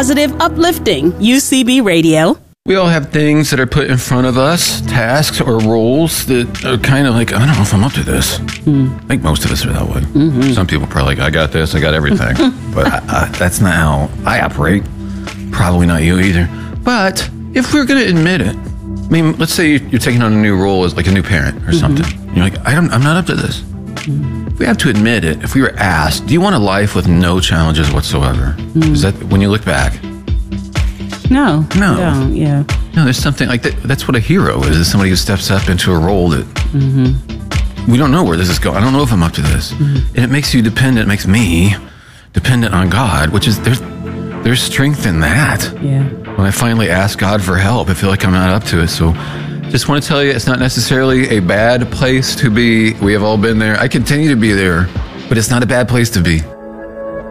positive, uplifting UCB Radio. We all have things that are put in front of us, tasks or roles that are kind of like, I don't know if I'm up to this. I think most of us are that way. Some people are probably like, I got this, I got everything. But that's not how I operate. Probably not you either. But if we're going to admit it, I mean, let's say you're taking on a new role as like a new parent or something. You're like, I'm not up to this. If we have to admit it, if we were asked, do you want a life with no challenges whatsoever? Is that when you look back? No. No. Don't, yeah. No, there's something like that. That's what a hero is somebody who steps up into a role that we don't know where this is going. I don't know if I'm up to this. And it makes you dependent, it makes me dependent on God, which is, there's strength in that. Yeah. When I finally ask God for help, I feel like I'm not up to it. So just want to tell you, it's not necessarily a bad place to be. We have all been there. I continue to be there, but it's not a bad place to be.